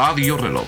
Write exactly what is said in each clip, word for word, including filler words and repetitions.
Radio Reloj.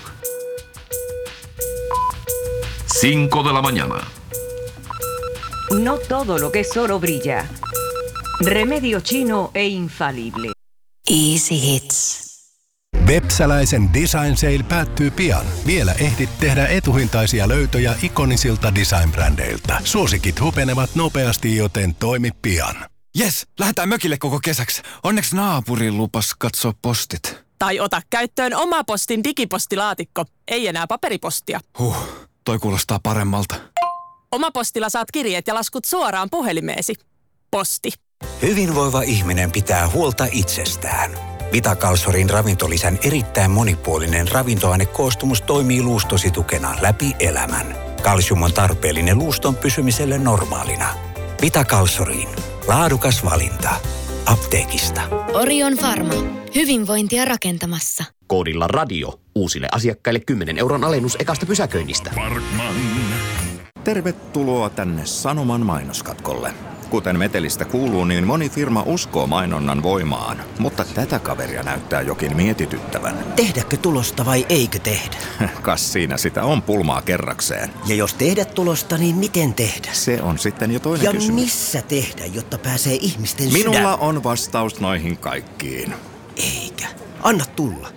Cinco de la mañana. No todo lo que es oro brilla. Remedio chino e infalible. Easy Hits. Vepsäläisen Design Sale päättyy pian. Vielä ehdit tehdä etuhintaisia löytöjä ikonisilta design-brändeiltä. Suosikit hupenevat nopeasti, joten toimi pian. Jes, lähdetään mökille koko kesäksi. Onneksi naapuri lupas katsoa postit. Tai ota käyttöön oma postin digipostilaatikko. Ei enää paperipostia. Huh, toi kuulostaa paremmalta. Oma postilla saat kirjeet ja laskut suoraan puhelimeesi. Posti. Hyvinvoiva ihminen pitää huolta itsestään. Vita Kalsorin ravintolisän erittäin monipuolinen ravintoainekoostumus toimii luustosi tukena läpi elämän. Kalsium on tarpeellinen luuston pysymiselle normaalina. Vita Kalsoriin. Laadukas valinta. Apteekista. Orion Pharma. Hyvinvointia rakentamassa. Koodilla radio. Uusille asiakkaille kymmenen euron alennus ekasta pysäköinnistä. Parkman. Tervetuloa tänne Sanoman mainoskatkolle. Kuten metelistä kuuluu, niin moni firma uskoo mainonnan voimaan, mutta tätä kaveria näyttää jokin mietityttävän. Tehdäkö tulosta vai eikö tehdä? Kas siinä sitä on pulmaa kerrakseen. Ja jos tehdä tulosta, niin miten tehdä? Se on sitten jo toinen ja kysymys. Ja missä tehdä, jotta pääsee ihmisten Minulla sydän? on vastaus noihin kaikkiin. Eikä. Anna tulla.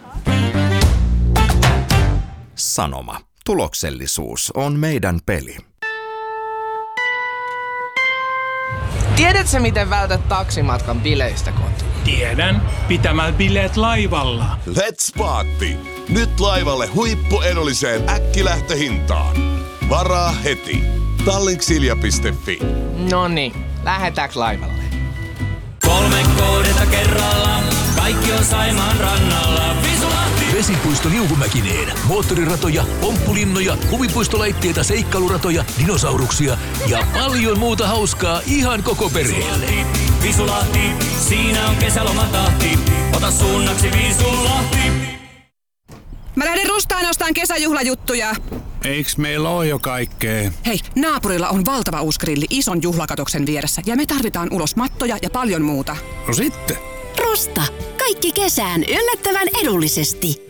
Sanoma. Tuloksellisuus on meidän peli. Tiedätkö, miten vältät taksimatkan bileistä kotiin? Tiedän. Pitämällä bileet laivalla. Let's party! Nyt laivalle huippuedulliseen äkkilähtöhintaan. Varaa heti. Tallinksilja piste fi. Noniin, lähetääks laivalle? Kolme kohdetta kerralla. Kaikki on Saimaan rannalla. Visulahti! Vesipuisto Liukumäkineen. Moottoriratoja, pomppulinnoja, huvipuistolaitteita, seikkailuratoja, dinosauruksia ja paljon muuta hauskaa ihan koko perheelle. Visulahti, siinä on kesälomatahti. Ota suunnaksi Visulahti. Mä lähden Rustaan ostaan kesäjuhlajuttuja. Eiks meillä oo jo kaikkea? Hei, naapurilla on valtava uusi grilli ison juhlakatoksen vieressä ja me tarvitaan ulos mattoja ja paljon muuta. No sitten. Rusta. Kaikki kesään yllättävän edullisesti.